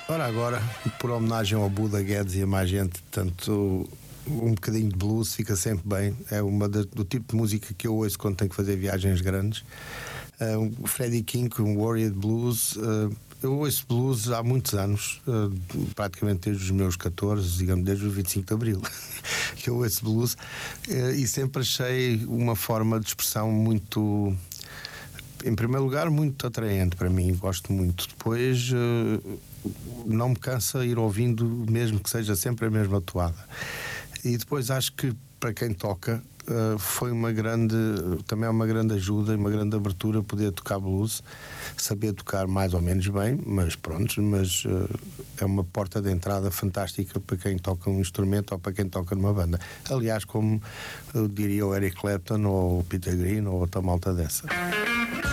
Ora, agora, por homenagem ao Buda Guedes e a mais gente, tanto um bocadinho de blues fica sempre bem. É do tipo de música que eu ouço quando tenho que fazer viagens grandes. O Freddie King, um Warrior Blues. Eu ouço blues há muitos anos, praticamente desde os meus 14, digamos, desde o 25 de Abril, que eu ouço blues, e sempre achei uma forma de expressão muito, em primeiro lugar, muito atraente para mim, gosto muito. Depois, não me cansa ir ouvindo, mesmo que seja sempre a mesma toada. E depois acho que para quem toca foi também é uma grande ajuda e uma grande abertura poder tocar blues, saber tocar mais ou menos bem, mas pronto, é uma porta de entrada fantástica para quem toca um instrumento ou para quem toca numa banda. Aliás, como eu diria o Eric Clapton ou o Peter Green ou outra malta dessa.